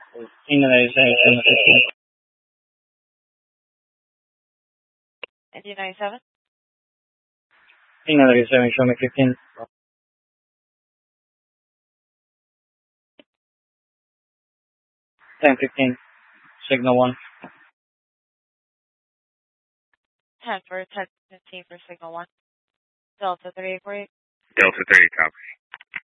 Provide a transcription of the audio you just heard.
Indian 97, India 97. Indian 97, show me 15. Ten 15, signal 1. 10 for 10 15 for signal 1. Delta 3848. Delta 30, copy.